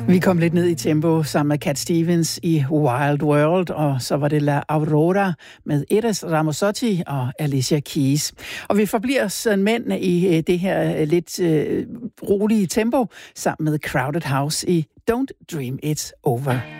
Vi kom lidt ned i tempo sammen med Cat Stevens i Wild World, og så var det La Aurora med Eros Ramazzotti og Alicia Keys. Og vi forbliver sådan mænd i det her lidt rolige tempo sammen med Crowded House i Don't Dream It's Over.